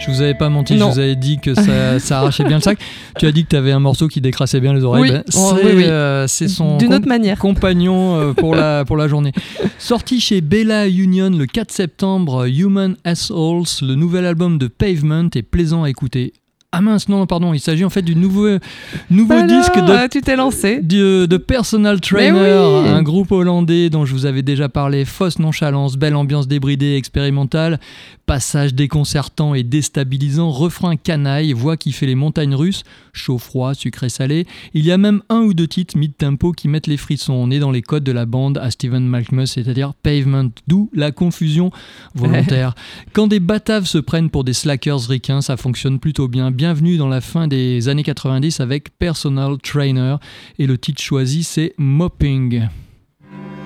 Je vous avais pas menti, Non. je vous avais dit que ça arrachait bien le sac. Tu as dit que tu avais un morceau qui décrassait bien les oreilles. Oui. Oui. C'est son D'une autre manière. compagnon pour la journée. Sorti chez Bella Union le 4 septembre, Human Assholes, le nouvel album de Pavement est plaisant à écouter. Ah mince, non, pardon, il s'agit en fait du nouveau disque tu t'es lancé. de Personal Trainer, oui. un groupe hollandais dont je vous avais déjà parlé. Fausse nonchalance, belle ambiance débridée et expérimentale, passage déconcertant et déstabilisant, refrain canaille, voix qui fait les montagnes russes, chaud, froid, sucré, salé. Il y a même un ou deux titres mid-tempo qui mettent les frissons. On est dans les codes de la bande à Steven Malkmus, c'est-à-dire Pavement, d'où la confusion volontaire. Quand des bataves se prennent pour des slackers ricains, ça fonctionne plutôt bien. Bienvenue dans la fin des années 90 avec Personal Trainer et le titre choisi c'est Mopping.